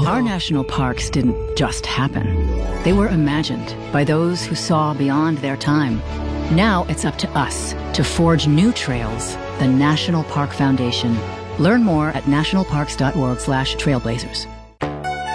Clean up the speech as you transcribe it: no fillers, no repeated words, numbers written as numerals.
Our national parks didn't just happen. They were imagined by those who saw beyond their time. Now it's up to us to forge new trails. The National Park Foundation. Learn more at nationalparks.org/trailblazers.